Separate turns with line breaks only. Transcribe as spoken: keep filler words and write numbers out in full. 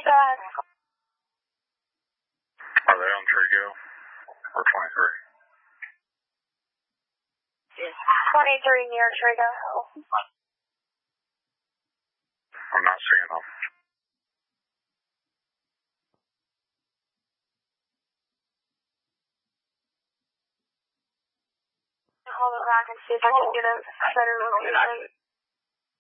ahead.
Are they on Trigo or twenty-three?
twenty-three near Trigo.
I'm not seeing them.
Hold it back and see if I can get a better location.